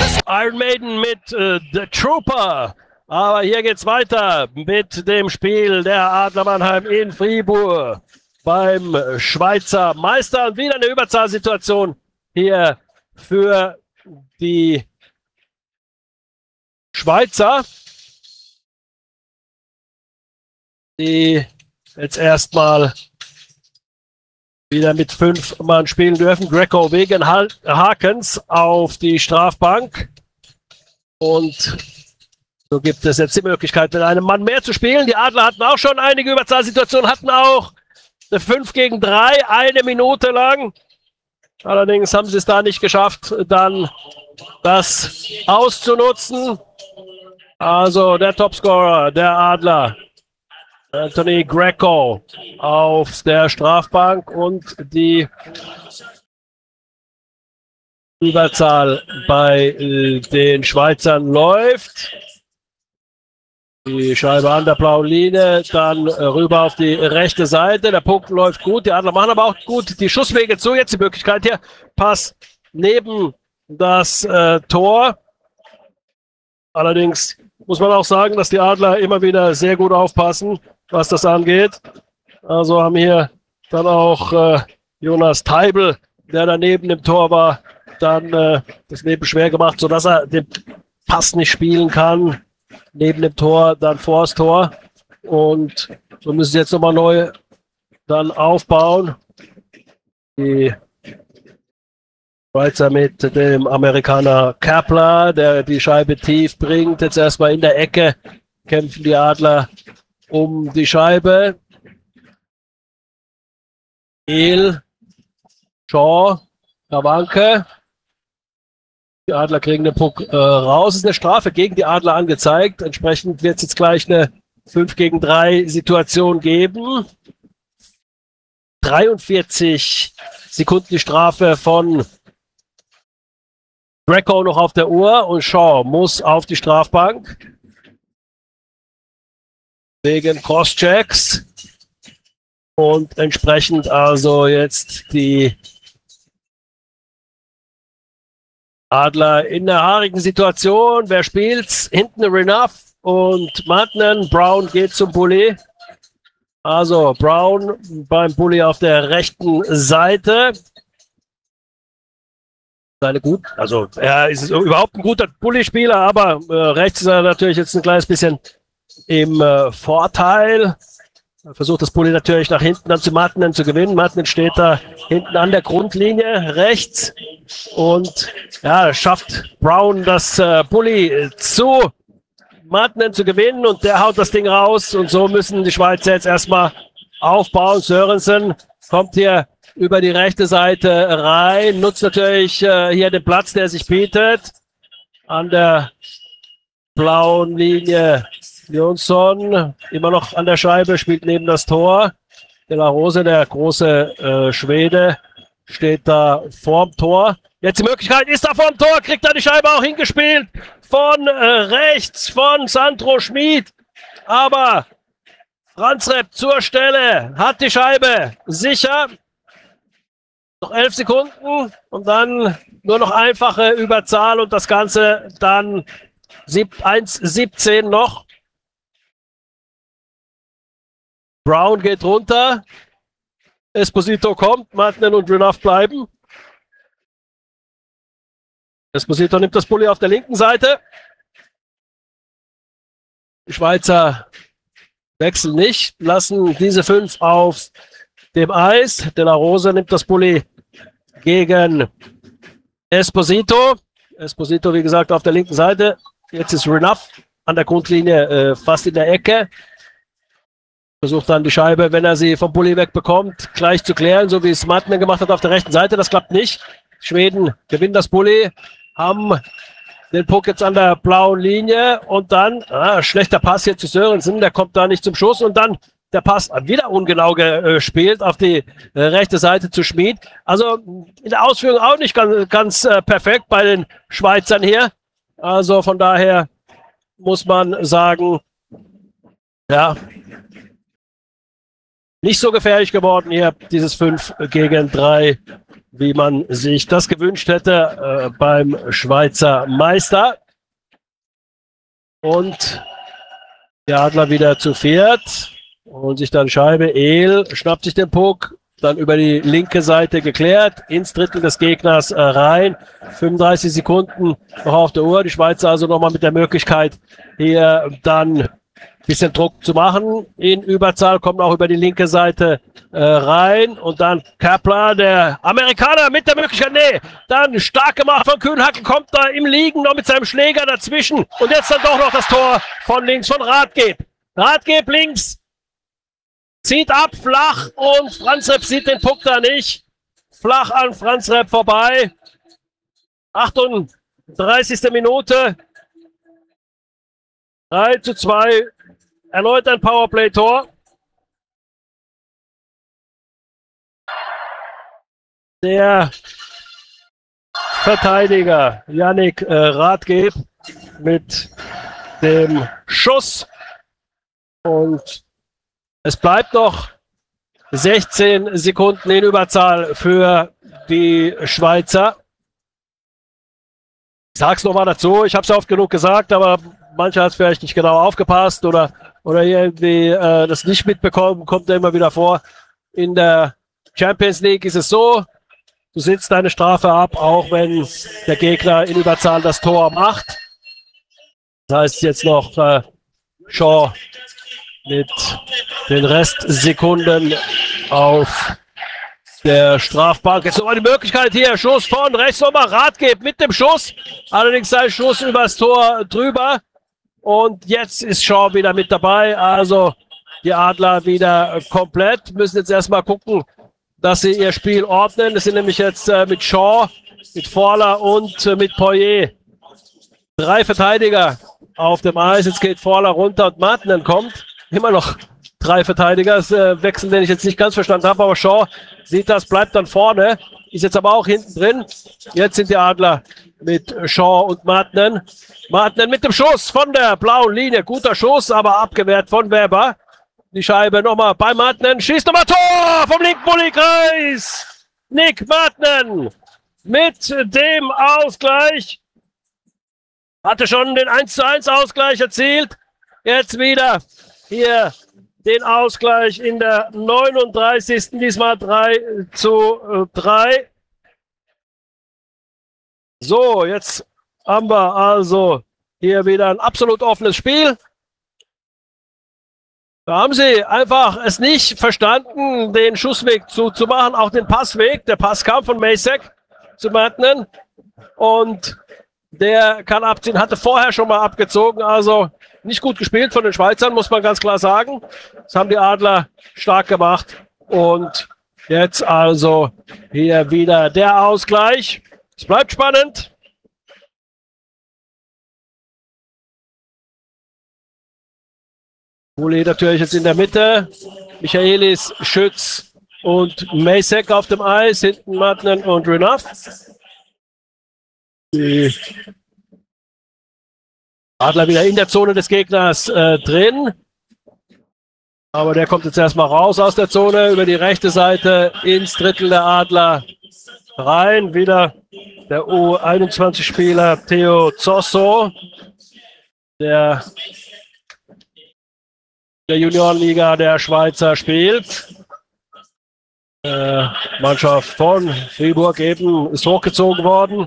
Iron Maiden mit The Trooper. Aber hier geht's weiter mit dem Spiel der Adler Mannheim in Fribourg beim Schweizer Meister. Und wieder eine Überzahlsituation hier für die Schweizer, die jetzt erstmal wieder mit 5 Mann spielen dürfen. Greco wegen Hakens auf die Strafbank. Und so gibt es jetzt die Möglichkeit, mit einem Mann mehr zu spielen. Die Adler hatten auch schon einige Überzahlsituationen, hatten auch eine 5 gegen 3, eine Minute lang. Allerdings haben sie es da nicht geschafft, dann das auszunutzen. Also der Topscorer der Adler, Anthony Greco, auf der Strafbank, und die Überzahl bei den Schweizern läuft. Die Scheibe an der blauen Linie, dann rüber auf die rechte Seite. Der Punkt läuft gut, die Adler machen aber auch gut die Schusswege zu. Jetzt die Möglichkeit hier, Pass neben das Tor. Allerdings muss man auch sagen, dass die Adler immer wieder sehr gut aufpassen, was das angeht. Also haben hier dann auch Jonas Teibel, der daneben im Tor war, dann das Leben schwer gemacht, sodass er den Pass nicht spielen kann. Neben dem Tor, dann vor das Tor. Und so müssen sie jetzt nochmal neu dann aufbauen. Die Schweizer mit dem Amerikaner Kapler, der die Scheibe tief bringt. Jetzt erstmal in der Ecke kämpfen die Adler um die Scheibe. Shaw, Kawanke. Die Adler kriegen den Puck raus. Es ist eine Strafe gegen die Adler angezeigt. Entsprechend wird es jetzt gleich eine 5 gegen 3 Situation geben. 43 Sekunden die Strafe von Greco noch auf der Uhr, und Shaw muss auf die Strafbank wegen Crosschecks. Und entsprechend also jetzt die Adler in der haarigen Situation. Wer spielt's? Hinten Renuff und Martinen. Brown geht zum Bulli. Also Brown beim Bulli auf der rechten Seite. Er ist überhaupt ein guter Bulli-Spieler, aber rechts ist er natürlich jetzt ein kleines bisschen im Vorteil. Er versucht das Bulli natürlich nach hinten dann zu Martinen zu gewinnen. Martinen steht da hinten an der Grundlinie rechts. Und ja, schafft Brown das Bulli zu Martinen zu gewinnen, und der haut das Ding raus, und so müssen die Schweizer jetzt erstmal aufbauen. Sörensen kommt hier über die rechte Seite rein, nutzt natürlich hier den Platz, der sich bietet. An der blauen Linie Jonsson, immer noch an der Scheibe, spielt neben das Tor. De La Rose, der große Schwede, steht da vorm Tor. Jetzt die Möglichkeit, ist da vorm Tor, kriegt da die Scheibe auch hingespielt von rechts von Sandro Schmid. Aber Franz Repp zur Stelle, hat die Scheibe sicher. Noch 11 Sekunden und dann nur noch einfache Überzahl, und das Ganze dann 1:17 noch. Brown geht runter. Esposito kommt, Martinen und Renuff bleiben. Esposito nimmt das Bulli auf der linken Seite. Die Schweizer wechseln nicht, lassen diese 5 auf dem Eis. De La Rose nimmt das Bulli gegen Esposito. Esposito, wie gesagt, auf der linken Seite. Jetzt ist Renuff an der Grundlinie fast in der Ecke. Versucht dann die Scheibe, wenn er sie vom Bulli wegbekommt, gleich zu klären, so wie es Martinen gemacht hat auf der rechten Seite. Das klappt nicht. Schweden gewinnen das Bulli, haben den Puck jetzt an der blauen Linie, und dann schlechter Pass hier zu Sörensen, der kommt da nicht zum Schuss, und dann der Pass wieder ungenau gespielt auf die rechte Seite zu Schmid. Also in der Ausführung auch nicht ganz perfekt bei den Schweizern hier. Also von daher muss man sagen, ja, nicht so gefährlich geworden hier, dieses 5 gegen 3 wie man sich das gewünscht hätte beim Schweizer Meister. Und die Adler wieder zu viert und sich dann Scheibe. Ehl schnappt sich den Puck, dann über die linke Seite geklärt, ins Drittel des Gegners rein. 35 Sekunden noch auf der Uhr. Die Schweizer also nochmal mit der Möglichkeit, hier dann ein bisschen Druck zu machen. In Überzahl, kommt auch über die linke Seite rein. Und dann Kapler, der Amerikaner, mit der Möglichkeit, dann stark gemacht von Kühnhacken, kommt da im Liegen noch mit seinem Schläger dazwischen. Und jetzt dann doch noch das Tor von links von Rathgeb. Rathgeb links. Zieht ab, flach, und Franz Repp sieht den Puck da nicht. Flach an Franz Repp vorbei. 38. Minute. 3:2. Erneut ein Powerplay-Tor. Der Verteidiger Yannick Rathgeb mit dem Schuss. Und es bleibt noch 16 Sekunden in Überzahl für die Schweizer. Ich sag's nochmal dazu, ich habe es oft genug gesagt, aber mancher hat es vielleicht nicht genau aufgepasst oder irgendwie das nicht mitbekommen, kommt ja immer wieder vor. In der Champions League ist es so, du sitzt deine Strafe ab, auch wenn der Gegner in Überzahl das Tor macht. Das heißt jetzt noch Shaw mit den Restsekunden auf der Strafbank. Jetzt nochmal die Möglichkeit hier. Schuss von rechts nochmal. Rathgeb mit dem Schuss. Allerdings sein Schuss übers Tor drüber. Und jetzt ist Shaw wieder mit dabei. Also die Adler wieder komplett. Müssen jetzt erstmal gucken, dass sie ihr Spiel ordnen. Das sind nämlich jetzt mit Shaw, mit Forler und mit Poirier 3 Verteidiger auf dem Eis. Jetzt geht Forler runter und Martinen kommt. Immer noch 3 Verteidiger. Das Wechsel, den ich jetzt nicht ganz verstanden habe, aber Shaw sieht das, bleibt dann vorne. Ist jetzt aber auch hinten drin. Jetzt sind die Adler mit Shaw und Martinen. Martinen mit dem Schuss von der blauen Linie. Guter Schuss, aber abgewehrt von Weber. Die Scheibe nochmal bei Martinen. Schießt nochmal Tor vom linken Bulli-Kreis. Nick Martinen mit dem Ausgleich. Hatte schon den 1:1 Ausgleich erzielt. Jetzt wieder hier den Ausgleich in der 39. Diesmal 3:3. So, jetzt haben wir also hier wieder ein absolut offenes Spiel. Da haben sie einfach es nicht verstanden, den Schussweg zu machen, auch den Passweg. Der Pass kam von Macek zu Martinen und der kann abziehen, hatte vorher schon mal abgezogen, also nicht gut gespielt von den Schweizern, muss man ganz klar sagen. Das haben die Adler stark gemacht und jetzt also hier wieder der Ausgleich. Es bleibt spannend. Bulli natürlich jetzt in der Mitte. Michaelis, Schütz und Macek auf dem Eis. Hinten Martinen und Renouf. Die Adler wieder in der Zone des Gegners drin. Aber der kommt jetzt erstmal raus aus der Zone über die rechte Seite ins Drittel der Adler rein. Wieder der U21-Spieler Theo Zosso, der Juniorenliga der Schweizer spielt. Mannschaft von Fribourg eben ist hochgezogen worden.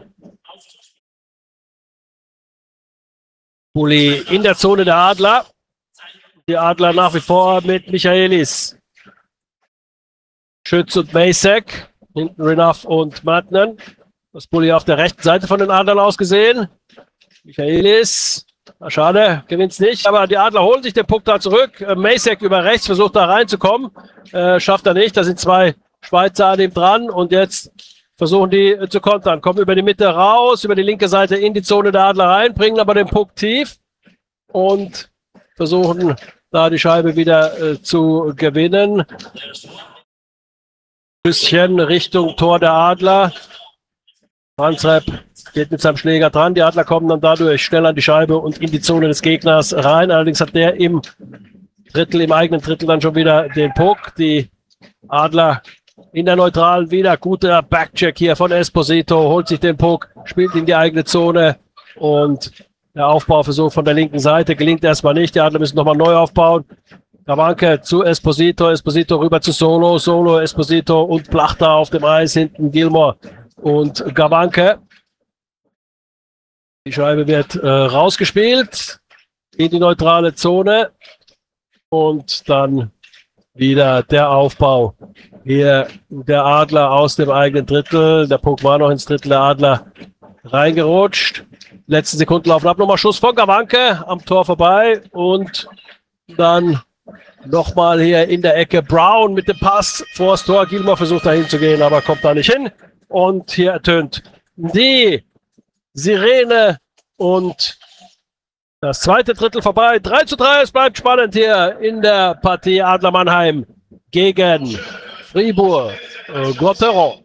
Bulli in der Zone der Adler. Die Adler nach wie vor mit Michaelis, Schütz und Macek. Hinten Renouf und Martinen. Das Bulli auf der rechten Seite von den Adlern ausgesehen. Michaelis, schade, gewinnt es nicht, aber die Adler holen sich den Puck da zurück. Macek über rechts versucht da reinzukommen. Schafft er nicht, da sind 2 Schweizer an ihm dran und jetzt versuchen die zu kontern. Kommen über die Mitte raus, über die linke Seite in die Zone der Adler rein, bringen aber den Puck tief und versuchen da die Scheibe wieder zu gewinnen. Bisschen Richtung Tor der Adler. Franz Repp geht mit seinem Schläger dran. Die Adler kommen dann dadurch schnell an die Scheibe und in die Zone des Gegners rein. Allerdings hat der im eigenen Drittel dann schon wieder den Puck. Die Adler in der Neutralen wieder. Guter Backcheck hier von Esposito, holt sich den Puck, spielt in die eigene Zone und der Aufbauversuch von der linken Seite gelingt erstmal nicht. Die Adler müssen nochmal neu aufbauen. Gawanke zu Esposito, Esposito rüber zu Solo, Solo, Esposito und Plachter auf dem Eis, hinten Gilmore und Gawanke. Die Scheibe wird rausgespielt in die neutrale Zone und dann wieder der Aufbau. Hier der Adler aus dem eigenen Drittel. Der Puck war noch ins Drittel der Adler reingerutscht. Letzten Sekunden laufen ab. Nochmal Schuss von Gawanke am Tor vorbei und dann nochmal hier in der Ecke Brown mit dem Pass vors Tor. Gilmore versucht dahin zu gehen, aber kommt da nicht hin. Und hier ertönt die Sirene und das zweite Drittel vorbei. 3:3, es bleibt spannend hier in der Partie Adler Mannheim gegen Fribourg-Gotteron.